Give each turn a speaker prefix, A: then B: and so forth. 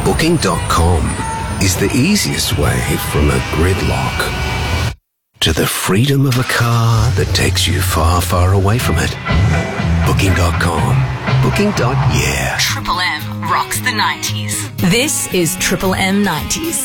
A: Booking.com is the easiest way from a gridlock to the freedom of a car that takes you far, far away from it. Booking.com. Booking.yeah.
B: Triple M rocks the 90s. This is Triple M 90s.